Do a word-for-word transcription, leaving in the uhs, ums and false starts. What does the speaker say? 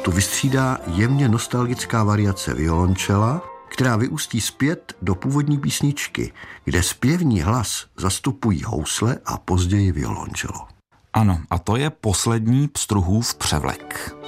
tu vystřídá jemně nostalgická variace violončela, která vyústí zpět do původní písničky, kde zpěvní hlas zastupují housle a později violončelo. Ano, a to je poslední Pstruhův převlek.